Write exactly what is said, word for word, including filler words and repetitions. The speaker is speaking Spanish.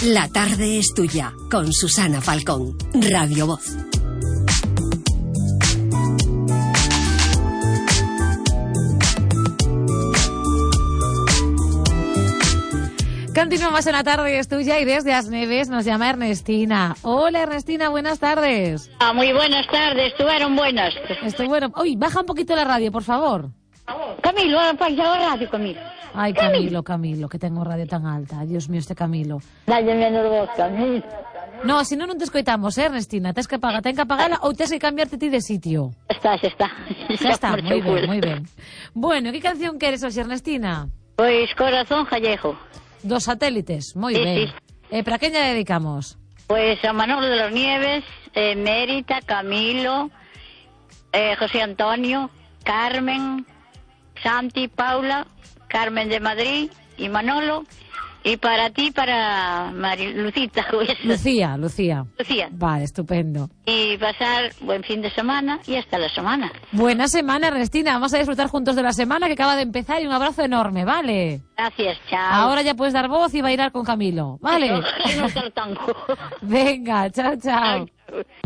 La tarde es tuya, con Susana Falcón, Radio Voz. Continuamos en La tarde es tuya y desde As Neves nos llama Ernestina. Hola Ernestina, buenas tardes. Ah, muy buenas tardes, estuvieron buenas. Estuvieron... Uy, baja un poquito la radio, por favor. Camilo, apaga la radio, Camilo. Ay, Camilo, Camilo, que tengo radio tan alta. Dios mío, este Camilo. Dale menos voz, Camilo. No, si no, non te escoitamos, eh, Ernestina. Tens que apagar, ten que apagala ou tens que cambiarte ti de sitio. Está, xa está. Xa está, moi ben, moi ben. Bueno, que canción queres hoxe, Ernestina? Pois Corazón Gallego. Dos satélites, moi Sí, ben. sí. Eh, para quen lle dedicamos? Pois a Manolo de los Nieves, eh, Mérita, Camilo, eh, José Antonio, Carmen, Santi, Paula, Carmen de Madrid y Manolo. Y para ti, para Mari Lucita. Lucía, Lucía. Lucía. Vale, estupendo. Y pasar buen fin de semana y hasta la semana. Buena semana, Ernestina. Vamos a disfrutar juntos de la semana que acaba de empezar y un abrazo enorme, ¿vale? Gracias, chao. Ahora ya puedes dar voz y bailar con Camilo, ¿vale? No, no, no, no. Venga, chao, chao.